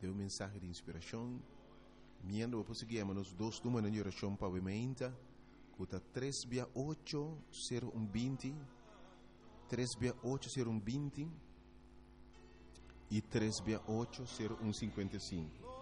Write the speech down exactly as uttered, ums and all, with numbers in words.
deu mensagem de inspiração. Miando vou conseguir nos dois números de oração para o menta, cuta três oito zero um vinte, três oito zero um vinte e três oito zero um cinquenta e cinco.